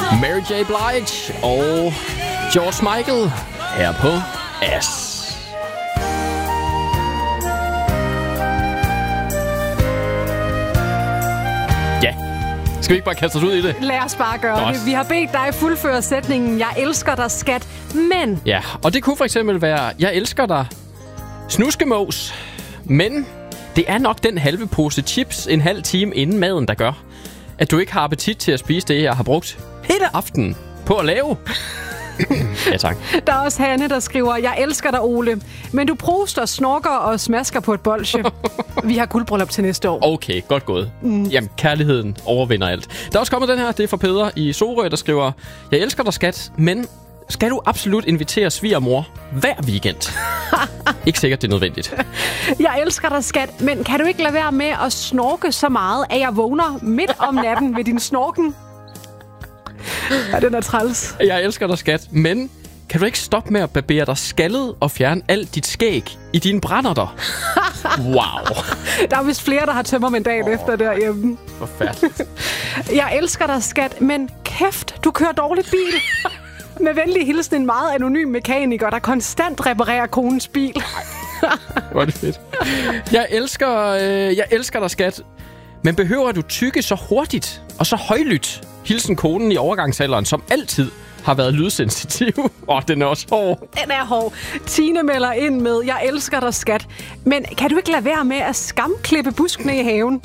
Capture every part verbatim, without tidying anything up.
Mary J. Blige og George Michael her på As. Ja, skal vi ikke bare kaste os ud i det? Lad os bare gøre Godt. det. Vi har bedt dig fuldføre sætningen, jeg elsker dig, skat, men... Ja, og det kunne for eksempel være, jeg elsker dig, snuskemos, men det er nok den halve pose chips en halv time inden maden, der gør, at du ikke har appetit til at spise det, jeg har brugt hele aftenen på at lave. Ja, tak. Der er også Hanne, der skriver, jeg elsker dig, Ole, men du proster, snorker og smasker på et bolsje. Vi har guldbryllup til næste år. Okay, godt gået. Mm. Jamen, kærligheden overvinder alt. Der er også kommet den her, det er fra Peder i Sorø, der skriver, jeg elsker dig, skat, men skal du absolut invitere svigermor hver weekend? Ikke sikkert, det er nødvendigt. Jeg elsker dig, skat, men kan du ikke lade være med at snorke så meget, at jeg vågner midt om natten ved din snorken? Ja, den er træls. Jeg elsker dig, skat, men kan du ikke stoppe med at barbere dig skaldet og fjerne alt dit skæg i dine brænderter? Wow. Der er vist flere, der har tømmermænd dagen oh, efter derhjemme. Forfærdeligt. Jeg elsker dig, skat, men kæft, du kører dårligt bil. Med venlig hilsen en meget anonym mekaniker, der konstant reparerer konens bil. Hvor er det fedt. Jeg elsker, øh, jeg elsker dig, skat, men behøver du tykke så hurtigt og så højlydt? Hilsen konen i overgangsalderen, som altid har været lydsensitiv. Åh, oh, den er også hård. Den er hård. Tine melder ind med, jeg elsker dig, skat. Men kan du ikke lade være med at skamklippe buskene i haven?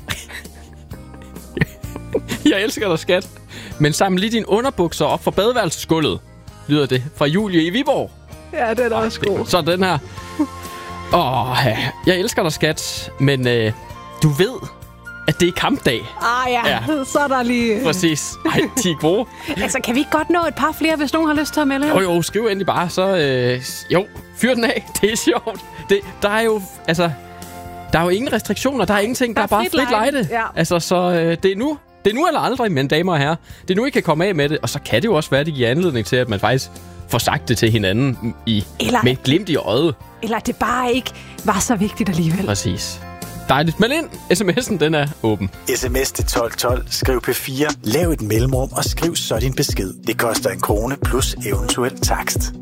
Jeg elsker dig, skat. Men samle lige dine underbukser op for badeværelsesgulvet, lyder det fra Julie i Viborg. Ja, den er oh, også god. Så den her. Åh, oh, jeg elsker dig, skat. Men øh, du ved, at det er kampdag. Ah ja, ja. Så er der lige... Præcis. Ej, de er gode. Altså, kan vi ikke godt nå et par flere, hvis nogen har lyst til at melde? Jo, jo, skriv endelig bare, så... Øh, jo, fyr den af. Det er sjovt. Det, der er jo... Altså, der er jo ingen restriktioner. Der er ingenting. Der, der er bare frit lejde. Ja. Altså, så øh, det er nu. Det er nu eller aldrig, men damer og herrer. Det er nu, I kan komme af med det. Og så kan det jo også være, at det giver anledning til, at man faktisk får sagt det til hinanden i, eller, med et glimt i øjet. Eller det bare ikke var så vigtigt alligevel. Præcis. Dejligt. Meld ind. sms'en, den er åben. Sms til tolv tolv. Skriv P fire. Lav et mellemrum og skriv så din besked. Det koster en krone plus eventuel takst.